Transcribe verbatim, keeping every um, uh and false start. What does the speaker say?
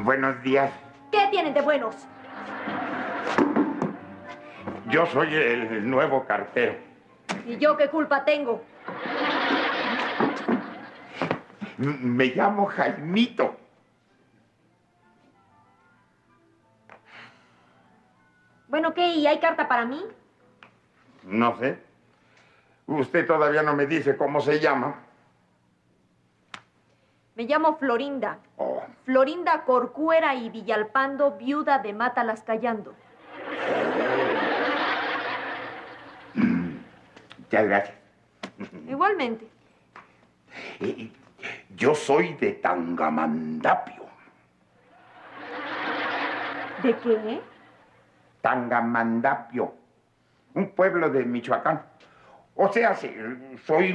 Buenos días. ¿Qué tienen de buenos? Yo soy el nuevo cartero. ¿Y yo qué culpa tengo? M- Me llamo Jaimito. Bueno, ¿qué? ¿Y hay carta para mí? No sé. Usted todavía no me dice cómo se llama. Me llamo Florinda. Oh. Florinda Corcuera y Villalpando, viuda de Mátalas Callando. Muchas gracias. Igualmente. Eh, Yo soy de Tangamandapio. ¿De qué? Tangamandapio. Un pueblo de Michoacán. O sea, sí, soy